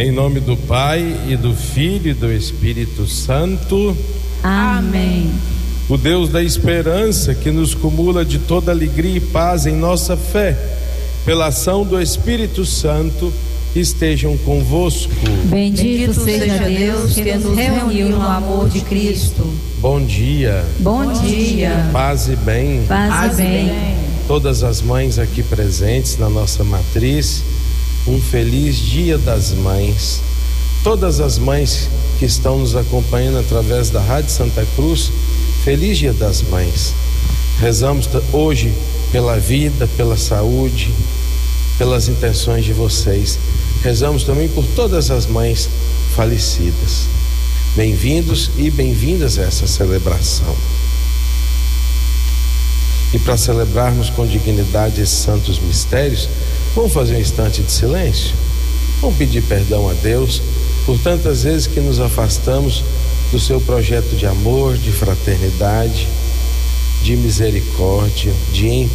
Em nome do Pai e do Filho e do Espírito Santo. Amém. O Deus da esperança, que nos cumula de toda alegria e paz em nossa fé, pela ação do Espírito Santo, estejam convosco. Bendito seja Deus que nos reuniu no amor de Cristo. Bom dia. Bom dia. Paz e bem. Paz e bem. Todas as mães aqui presentes na nossa matriz, um feliz Dia das Mães. Todas as mães que estão nos acompanhando através da Rádio Santa Cruz, feliz Dia das Mães. Rezamos hoje pela vida, pela saúde, pelas intenções de vocês. Rezamos também por todas as mães falecidas. Bem-vindos e bem-vindas a essa celebração. E para celebrarmos com dignidade esses santos mistérios, vamos fazer um instante de silêncio. Vamos pedir perdão a Deus por tantas vezes que nos afastamos do seu projeto de amor, de fraternidade, de misericórdia, de